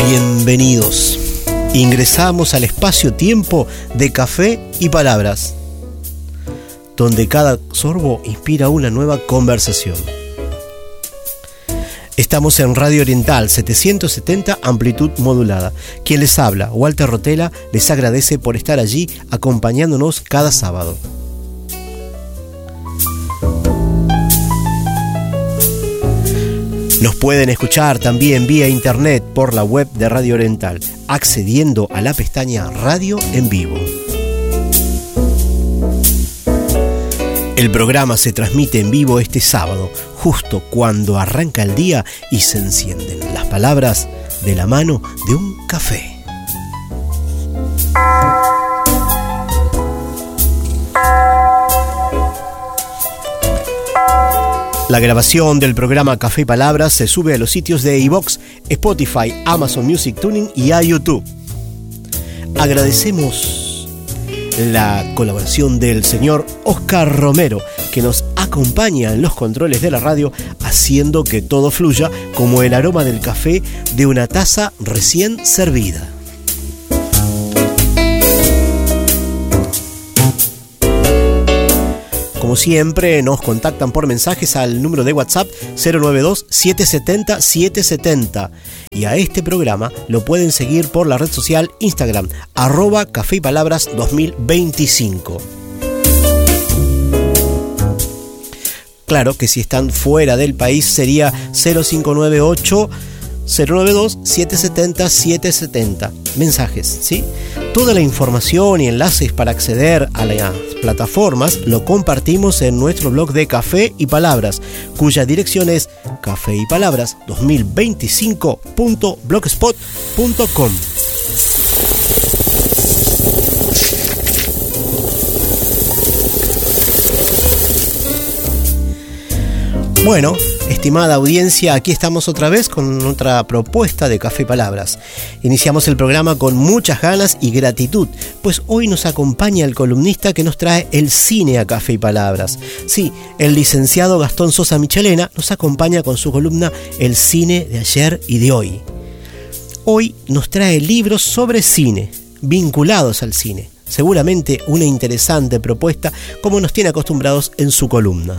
Bienvenidos. Ingresamos al espacio-tiempo de Café y Palabras, donde cada sorbo inspira una nueva conversación. Estamos en Radio Oriental 770 amplitud modulada. Quien les habla, Walter Rotella, les agradece por estar allí acompañándonos cada sábado. Nos pueden escuchar también vía internet por la web de Radio Oriental, accediendo a la pestaña Radio en Vivo. El programa se transmite en vivo este sábado, justo cuando arranca el día y se encienden las palabras de la mano de un café. La grabación del programa Café y Palabras se sube a los sitios de iVoox, Spotify, Amazon Music Tuning y a YouTube. Agradecemos la colaboración del señor Oscar Romero, que nos acompaña en los controles de la radio, haciendo que todo fluya como el aroma del café de una taza recién servida. Como siempre, nos contactan por mensajes al número de WhatsApp 092-770-770. Y a este programa lo pueden seguir por la red social Instagram, @Café y Palabras 2025. Claro que si están fuera del país sería 0598-092-770-770. Mensajes, ¿sí? Toda la información y enlaces para acceder a las plataformas lo compartimos en nuestro blog de Café y Palabras, cuya dirección es cafeypalabras2025.blogspot.com. Bueno, estimada audiencia, aquí estamos otra vez con otra propuesta de Café y Palabras. Iniciamos el programa con muchas ganas y gratitud, pues hoy nos acompaña el columnista que nos trae el cine a Café y Palabras. Sí, el licenciado Gastón Sosa Michelena nos acompaña con su columna El cine de ayer y de hoy. Hoy nos trae libros sobre cine, vinculados al cine. Seguramente una interesante propuesta, como nos tiene acostumbrados en su columna.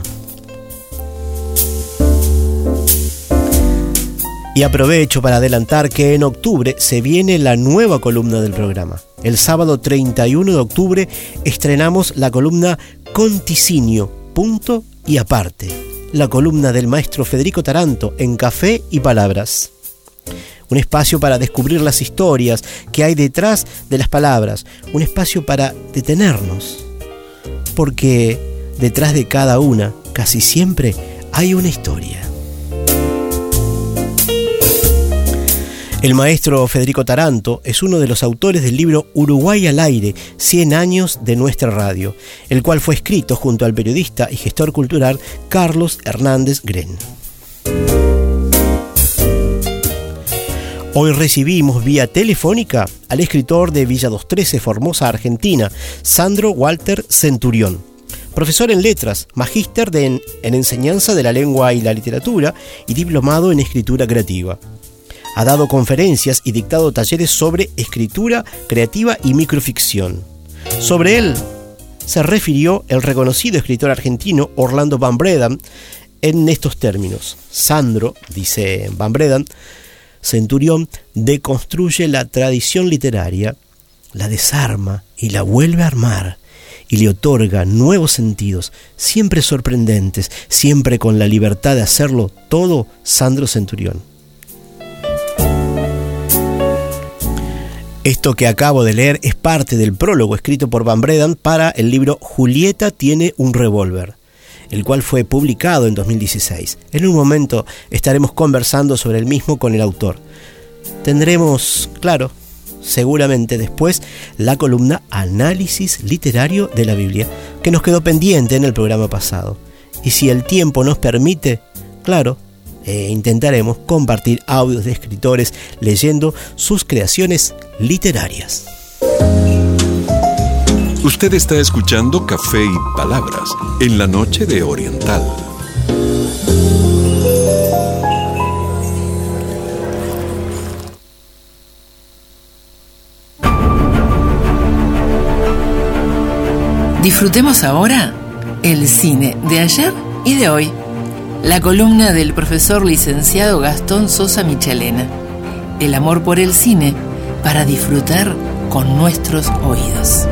Y aprovecho para adelantar que en octubre se viene la nueva columna del programa. El sábado 31 de octubre estrenamos la columna Conticinio, punto y aparte. La columna del maestro Federico Taranto en Café y Palabras. Un espacio para descubrir las historias que hay detrás de las palabras. Un espacio para detenernos. Porque detrás de cada una, casi siempre, hay una historia. El maestro Federico Taranto es uno de los autores del libro Uruguay al aire, 100 años de nuestra radio, el cual fue escrito junto al periodista y gestor cultural Carlos Hernández Gren. Hoy recibimos vía telefónica al escritor de Villa 213, Formosa, Argentina, Sandro Walter Centurión. Profesor en letras, magíster en enseñanza de la lengua y la literatura y diplomado en escritura creativa. Ha dado conferencias y dictado talleres sobre escritura creativa y microficción. Sobre él se refirió el reconocido escritor argentino Orlando Van Bredan en estos términos. Sandro, dice Van Bredan, Centurión deconstruye la tradición literaria, la desarma y la vuelve a armar, y le otorga nuevos sentidos, siempre sorprendentes, siempre con la libertad de hacerlo todo Sandro Centurión. Esto que acabo de leer es parte del prólogo escrito por Van Bredan para el libro Julieta tiene un revólver, el cual fue publicado en 2016. En un momento estaremos conversando sobre el mismo con el autor. Tendremos, claro, seguramente después, la columna Análisis Literario de la Biblia, que nos quedó pendiente en el programa pasado. Y si el tiempo nos permite, claro, intentaremos compartir audios de escritores leyendo sus creaciones literarias. Usted está escuchando Café y Palabras en la noche de Oriental. Disfrutemos ahora el cine de ayer y de hoy. La columna del profesor licenciado Gastón Sosa Michelena. El amor por el cine para disfrutar con nuestros oídos.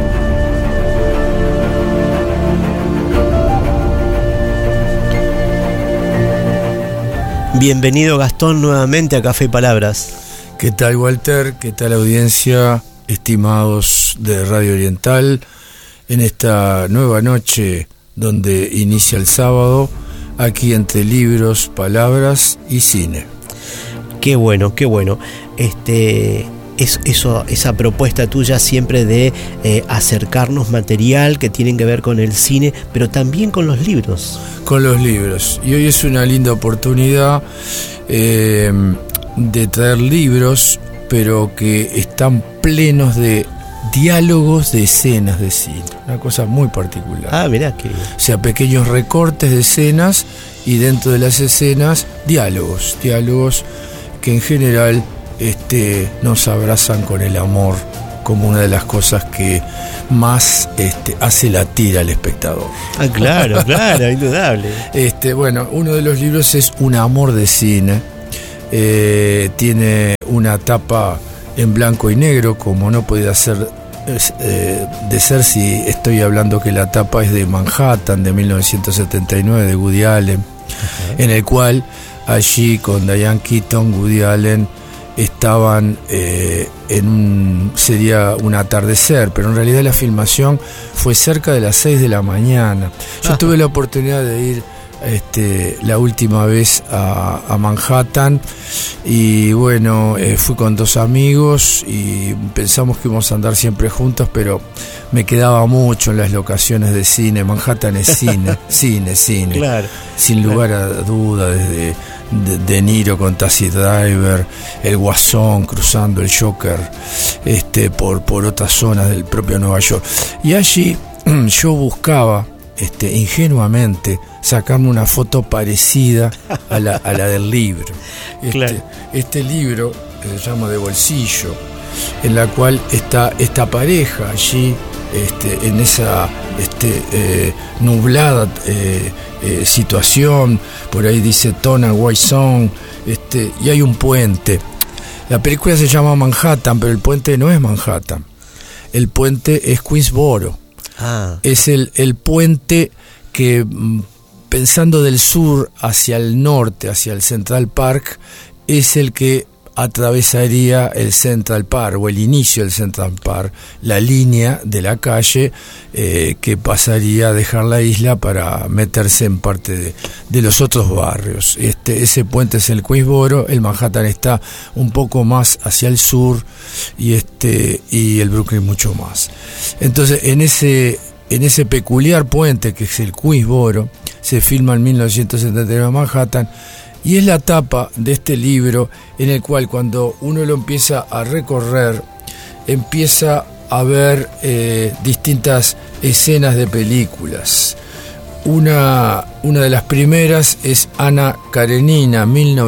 Bienvenido, Gastón, nuevamente a Café y Palabras. ¿Qué tal, Walter? ¿Qué tal, audiencia? Estimados de Radio Oriental, en esta nueva noche donde inicia el sábado, aquí entre libros, palabras y cine. Qué bueno, qué bueno. Esa propuesta tuya siempre de acercarnos material que tienen que ver con el cine, pero también con los libros. Con los libros. Y hoy es una linda oportunidad de traer libros, pero que están plenos de diálogos de escenas de cine. Una cosa muy particular. Ah, mirá que... O sea, pequeños recortes de escenas y dentro de las escenas diálogos que en general nos abrazan con el amor como una de las cosas que más hace latir al espectador. Ah, claro, indudable. Bueno, uno de los libros es Un amor de cine. Tiene una tapa en blanco y negro, como no podía ser de ser si estoy hablando que la tapa es de Manhattan de 1979 de Woody Allen. Uh-huh. En el cual allí con Diane Keaton, Woody Allen estaban sería un atardecer, pero en realidad la filmación fue cerca de las 6 de la mañana. Yo tuve la oportunidad de ir la última vez a Manhattan y bueno, fui con 2 amigos y pensamos que íbamos a andar siempre juntos, pero me quedaba mucho en las locaciones de cine. Manhattan es cine, claro, sin lugar a duda, desde De Niro con Taxi Driver, el Guasón cruzando el Joker por otras zonas del propio Nueva York, y allí yo buscaba ingenuamente sacarme una foto parecida a la del libro. Claro. Este libro que se llama De Bolsillo, en la cual está esta pareja allí en esa nublada situación. Por ahí dice Tona White y hay un puente. La película se llama Manhattan, pero el puente no es Manhattan, el puente es Queensboro. Es el puente que, pensando del sur hacia el norte, hacia el Central Park, es el que atravesaría el Central Park, o el inicio del Central Park, la línea de la calle que pasaría a dejar la isla para meterse en parte de los otros barrios. Ese puente es el Queensboro. El Manhattan está un poco más hacia el sur y el Brooklyn mucho más. Entonces, en ese peculiar puente que es el Queensboro, se filma en 1979 en Manhattan. Y es la tapa de este libro en el cual, cuando uno lo empieza a recorrer, empieza a ver distintas escenas de películas. Una de las primeras es Ana Karenina,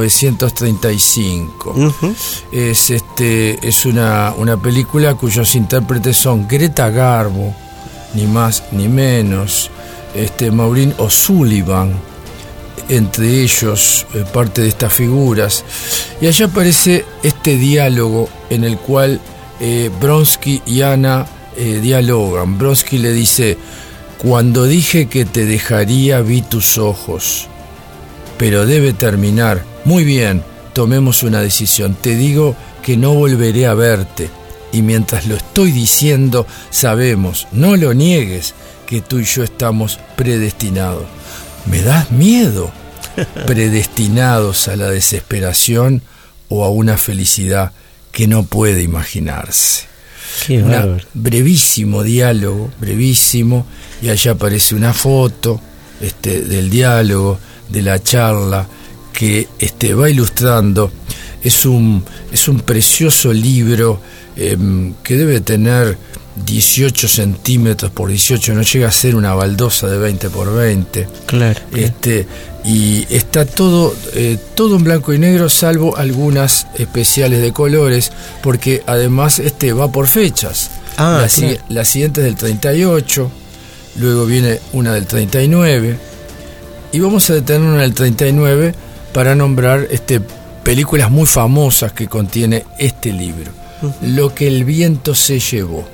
1935. Uh-huh. Es una película cuyos intérpretes son Greta Garbo, ni más ni menos, Maureen O'Sullivan, entre ellos parte de estas figuras, y allá aparece este diálogo en el cual Bronsky y Ana dialogan. Bronsky le dice: cuando dije que te dejaría vi tus ojos, pero debe terminar. Muy bien, tomemos una decisión. Te digo que no volveré a verte, y mientras lo estoy diciendo sabemos, no lo niegues, que tú y yo estamos predestinados. Me das miedo, predestinados a la desesperación o a una felicidad que no puede imaginarse. Un brevísimo diálogo, brevísimo, y allá aparece una foto del diálogo, de la charla, que va ilustrando. Es un precioso libro que debe tener 18 centímetros por 18, no llega a ser una baldosa de 20 por 20. Claro. Y está todo en blanco y negro, salvo algunas especiales de colores, porque además va por fechas. La siguiente es del 38, luego viene una del 39, y vamos a detenernos en el 39 para nombrar películas muy famosas que contiene este libro. Lo que el viento se llevó,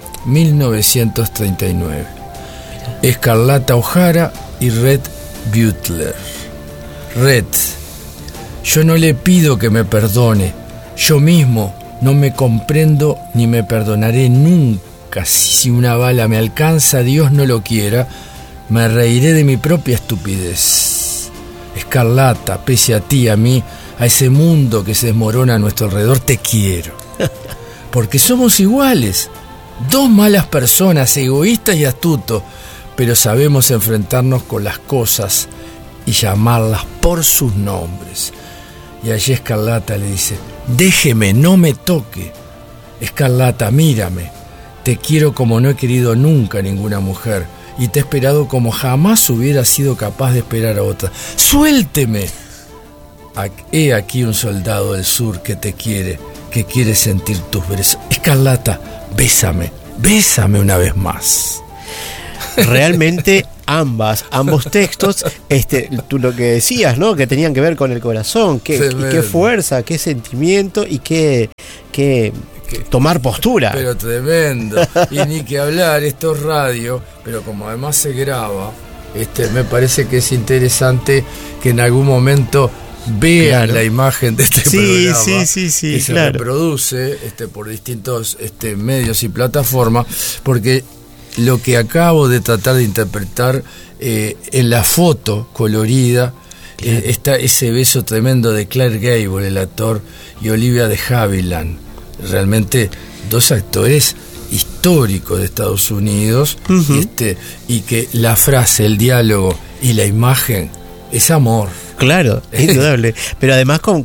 1939. Escarlata O'Hara y Red Butler. Red: yo no le pido que me perdone, yo mismo no me comprendo ni me perdonaré nunca. Si una bala me alcanza, Dios no lo quiera, me reiré de mi propia estupidez. Escarlata, pese a ti, a mí, a ese mundo que se desmorona a nuestro alrededor, te quiero. Porque somos iguales, dos malas personas, egoístas y astutos, pero sabemos enfrentarnos con las cosas y llamarlas por sus nombres. Y allí Escarlata le dice: déjeme, no me toque. Escarlata, mírame, te quiero como no he querido nunca a ninguna mujer, y te he esperado como jamás hubiera sido capaz de esperar a otra. ¡Suélteme! He aquí un soldado del sur que te quiere, que quiere sentir tus besos. Escarlata, bésame, bésame una vez más. Realmente ambos textos, tú lo que decías, ¿no? Que tenían que ver con el corazón, qué fuerza, qué sentimiento y qué tomar postura. Pero tremendo. Y ni que hablar, esto es radio, pero como además se graba, me parece que es interesante que en algún momento vean la imagen de este programa que se reproduce por distintos medios y plataformas, porque lo que acabo de tratar de interpretar en la foto colorida está ese beso tremendo de Clark Gable, el actor, y Olivia de Havilland, realmente dos actores históricos de Estados Unidos. Y que la frase, el diálogo y la imagen es amor. Claro, es indudable. Pero además con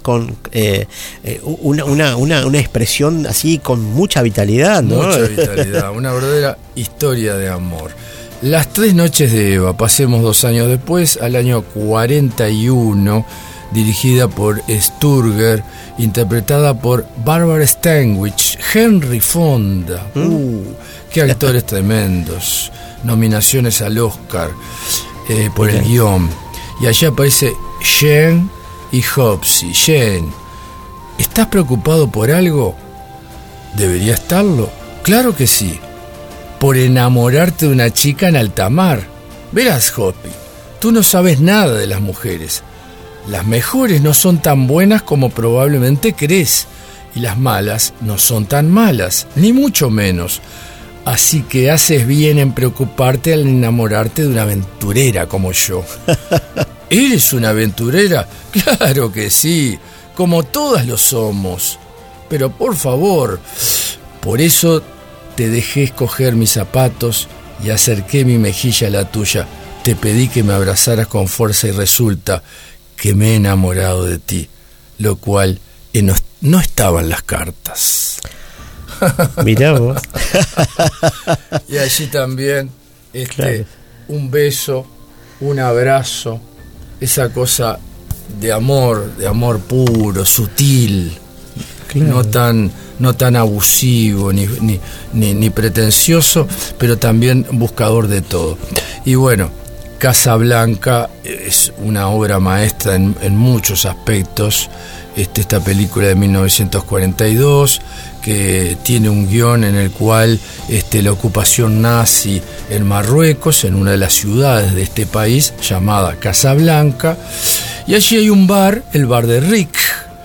una expresión así con mucha vitalidad, ¿no? Mucha vitalidad, una verdadera historia de amor. Las tres noches de Eva, pasemos 2 años después, al año 41, dirigida por Sturger, interpretada por Barbara Stanwyck, Henry Fonda. Qué actores tremendos. Nominaciones al Oscar por el guión. Y allí aparece Jane y Hopsy. Jane: ¿estás preocupado por algo? ¿Debería estarlo? Claro que sí. Por enamorarte de una chica en alta mar. Verás, Hopsy, tú no sabes nada de las mujeres. Las mejores no son tan buenas como probablemente crees, y las malas no son tan malas, ni mucho menos. Así que haces bien en preocuparte al enamorarte de una aventurera como yo. ¿Eres una aventurera? Claro que sí, como todas lo somos. Pero por favor, por eso te dejé escoger mis zapatos y acerqué mi mejilla a la tuya. Te pedí que me abrazaras con fuerza y resulta que me he enamorado de ti, lo cual no estaba en las cartas. Mirá vos. Y allí también un beso, un abrazo, esa cosa de amor puro, sutil, no tan abusivo ni pretencioso, pero también buscador de todo. Y bueno, Casablanca es una obra maestra en muchos aspectos. Esta película de 1942, que tiene un guión en el cual la ocupación nazi en Marruecos, en una de las ciudades de este país, llamada Casablanca, y allí hay un bar, el bar de Rick,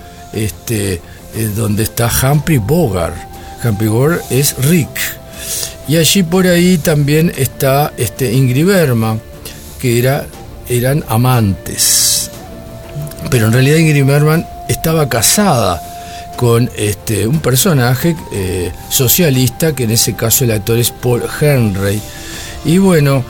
donde está Humphrey Bogart. Humphrey Bogart es Rick. Y allí por ahí también está Ingrid Bergman, que eran amantes. Pero en realidad Ingrid Bergman estaba casada con un personaje socialista, que en ese caso el actor es Paul Henry. Y bueno,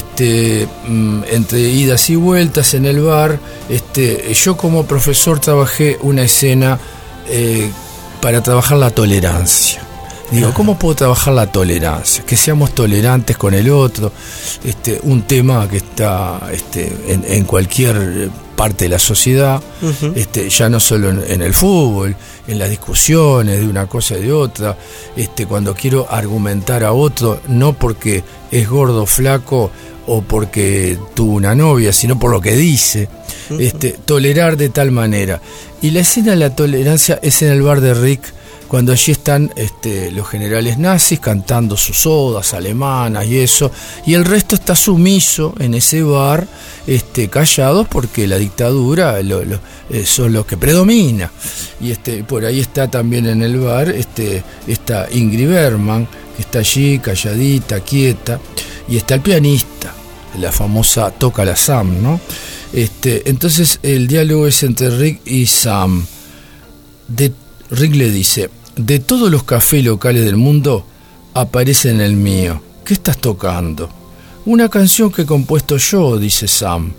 entre idas y vueltas en el bar, yo como profesor trabajé una escena para trabajar la tolerancia. Digo, ¿cómo puedo trabajar la tolerancia? Que seamos tolerantes con el otro. Un tema que está en cualquier parte de la sociedad, ya no solo en el fútbol, en las discusiones de una cosa y de otra, cuando quiero argumentar a otro, no porque es gordo, flaco o porque tuvo una novia, sino por lo que dice, tolerar de tal manera. Y la escena de la tolerancia es en el bar de Rick, cuando allí están los generales nazis cantando sus odas alemanas y eso, y el resto está sumiso en ese bar, callados, porque la dictadura son los que predomina. Y por ahí está también en el bar está Ingrid Bergman, que está allí calladita, quieta, y está el pianista, la famosa Tócala Sam, ¿no? Entonces el diálogo es entre Rick y Sam. Rick le dice: de todos los cafés locales del mundo, aparece en el mío. ¿Qué estás tocando? Una canción que he compuesto yo, dice Sam.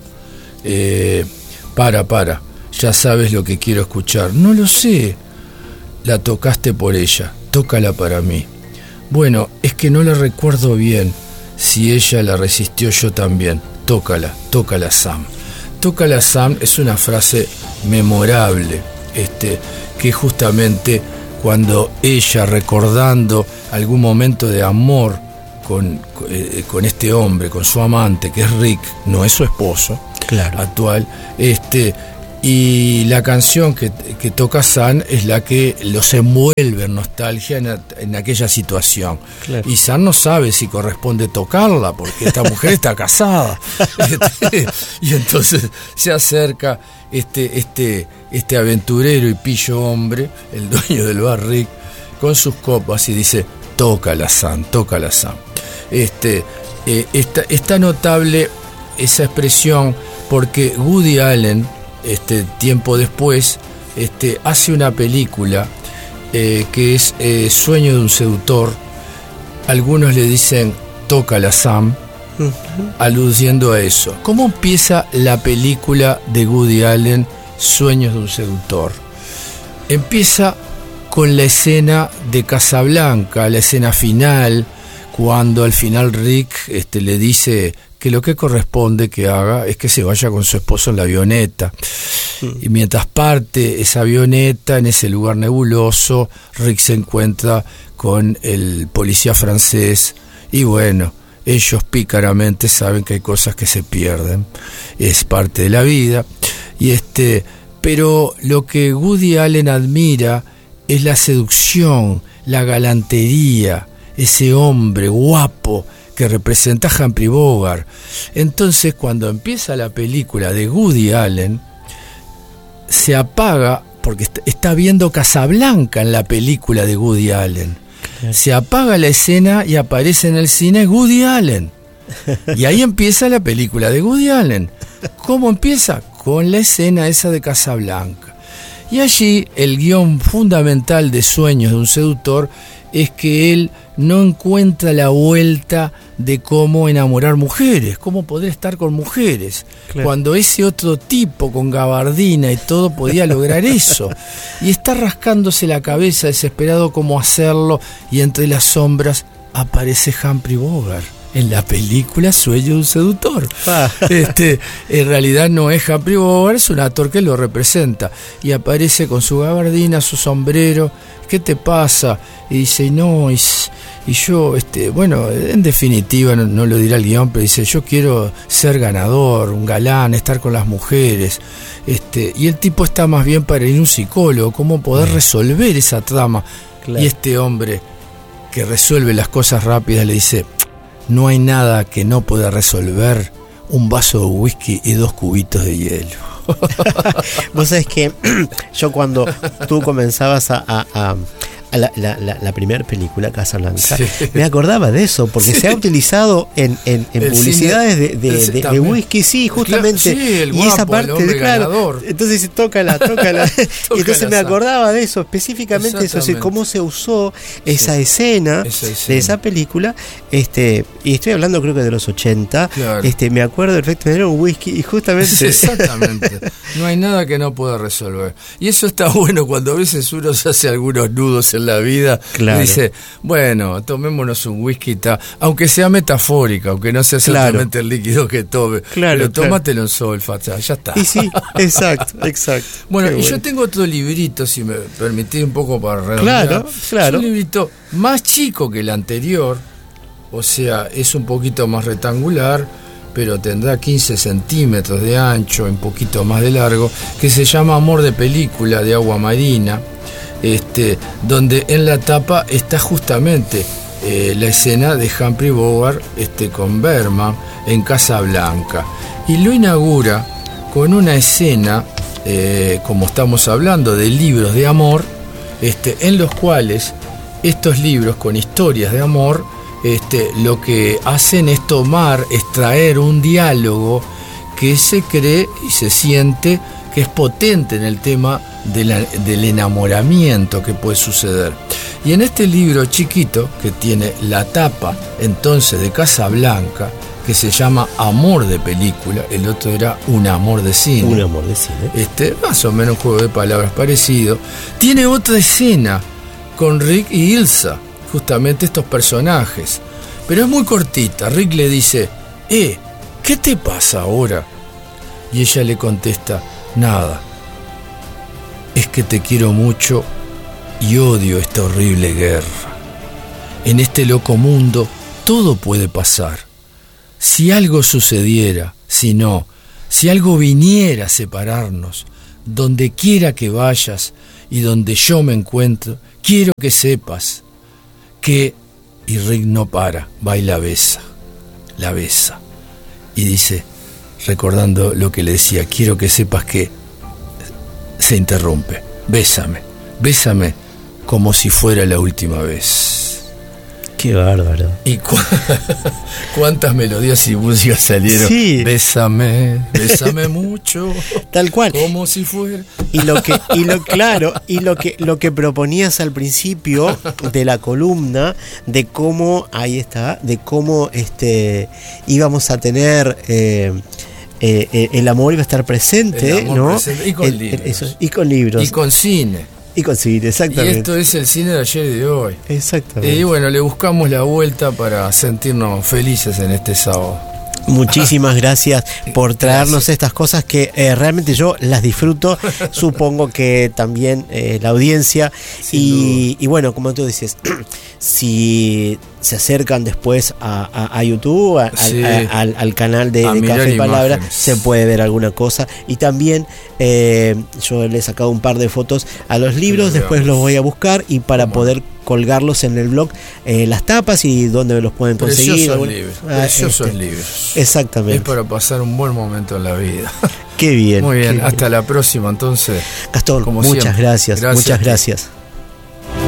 Para, ya sabes lo que quiero escuchar. No lo sé. La tocaste por ella, tócala para mí. Bueno, es que no la recuerdo bien. Si ella la resistió, yo también. Tócala Sam. Tócala Sam es una frase memorable, que justamente cuando ella, recordando algún momento de amor con este hombre, con su amante, que es Rick, no es su esposo, claro, actual, y la canción que toca Sam es la que los envuelve en nostalgia en aquella situación. Claro. Y Sam no sabe si corresponde tocarla, porque esta mujer está casada. Y entonces se acerca este aventurero y pillo hombre, el dueño del bar Rick, con sus copas y dice: tócala Sam. Está notable esa expresión porque Woody Allen, tiempo después, hace una película que es Sueño de un seductor. Algunos le dicen tócala Sam, aludiendo a eso. ¿Cómo empieza la película de Woody Allen, Sueños de un seductor? Empieza con la escena de Casablanca, la escena final, cuando al final Rick le dice que lo que corresponde que haga es que se vaya con su esposo en la avioneta. Y mientras parte esa avioneta en ese lugar nebuloso, Rick se encuentra con el policía francés y bueno, ellos pícaramente saben que hay cosas que se pierden, es parte de la vida. Y pero lo que Woody Allen admira es la seducción, la galantería, ese hombre guapo que representa a Humphrey Bogart. Entonces, cuando empieza la película de Woody Allen, se apaga, porque está viendo Casablanca en la película de Woody Allen. Claro. Se apaga la escena y aparece en el cine Woody Allen. Y ahí empieza la película de Woody Allen. ¿Cómo empieza? Con la escena esa de Casablanca. Y allí el guión fundamental de Sueños de un seductor es que él no encuentra la vuelta de cómo enamorar mujeres, cómo poder estar con mujeres, claro, cuando ese otro tipo con gabardina y todo podía lograr eso. Y está rascándose la cabeza desesperado cómo hacerlo, y entre las sombras aparece Humphrey Bogart en la película Sueño de un seductor. En realidad no es Humphrey Bogart, es un actor que lo representa, y aparece con su gabardina, su sombrero. ¿Qué te pasa? Y dice, no, y yo, bueno, en definitiva, no lo dirá el guión, pero dice, yo quiero ser ganador, un galán, estar con las mujeres. Y el tipo está más bien para ir a un psicólogo, cómo poder resolver esa trama. Claro. Y este hombre que resuelve las cosas rápidas le dice, no hay nada que no pueda resolver un vaso de whisky y 2 cubitos de hielo. Vos sabés que yo cuando tú comenzabas a la primera película, Casablanca, sí, me acordaba de eso, porque sí, se ha utilizado en publicidades de whisky, sí, justamente. Claro, sí, el guapo, y esa parte, el claro, ganador. Entonces dice, tócala. Y entonces me acordaba de eso, específicamente eso, es cómo se usó esa escena de esa película, y estoy hablando creo que de los 80, claro, me acuerdo perfectamente, era un whisky, y justamente... Exactamente, no hay nada que no pueda resolver. Y eso está bueno cuando a veces uno se hace algunos nudos en la vida. Claro. Dice, bueno, tomémonos un whisky, aunque sea metafórica, aunque no sea exactamente el líquido que tome, pero tómatelo en solfa, ya está. Y sí, exacto. Bueno, y yo tengo otro librito, si me permitís un poco para redondear. Claro. Es un librito más chico que el anterior, o sea, es un poquito más rectangular, pero tendrá 15 centímetros de ancho, un poquito más de largo, que se llama Amor de película, de Agua Marina, donde en la tapa está justamente la escena de Humphrey Bogart con Berman en Casablanca, y lo inaugura con una escena, como estamos hablando, de libros de amor, en los cuales estos libros con historias de amor, lo que hacen es extraer un diálogo que se cree y se siente que es potente en el tema del enamoramiento que puede suceder. Y en este libro chiquito, que tiene la tapa entonces de Casablanca, que se llama Amor de película, el otro era Un amor de cine. Un amor de cine. Más o menos un juego de palabras parecido. Tiene otra escena con Rick y Ilsa, justamente estos personajes, pero es muy cortita. Rick le dice, ¿qué te pasa ahora? Y ella le contesta, nada, es que te quiero mucho y odio esta horrible guerra. En este loco mundo todo puede pasar. Si algo sucediera, si algo viniera a separarnos, donde quiera que vayas y donde yo me encuentro, quiero que sepas que... Y Rick no para, va y la besa, y dice, recordando lo que le decía, quiero que sepas que... Se interrumpe, bésame como si fuera la última vez. Qué bárbaro. Y cuántas melodías y músicas salieron. Sí. Bésame mucho. Tal cual. Como si fuera. Lo que proponías al principio de la columna, de cómo, ahí está, de cómo íbamos a tener el amor iba a estar presente, ¿no? Presente, y con libros. Y con libros. Y con cine. Y con cine, exactamente. Y esto es el cine de ayer y de hoy. Exactamente. Y bueno, le buscamos la vuelta para sentirnos felices en este sábado. Muchísimas gracias por traernos estas cosas que realmente yo las disfruto. Supongo que también la audiencia. Y bueno, como tú dices, si se acercan después a YouTube, al canal de Café y Palabra, se puede ver alguna cosa. Y también yo le he sacado un par de fotos a los libros, después los voy a buscar y para poder colgarlos en el blog, las tapas y dónde los pueden conseguir. Preciosos libros. Exactamente. Es para pasar un buen momento en la vida. Qué bien. Muy bien, hasta la próxima entonces. Gastón, muchas gracias. Muchas gracias.